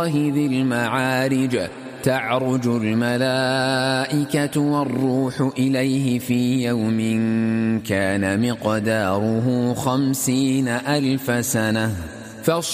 ذي المعارج تعرج الملائكة والروح إليه في يوم كان مقداره 50,000 سنة.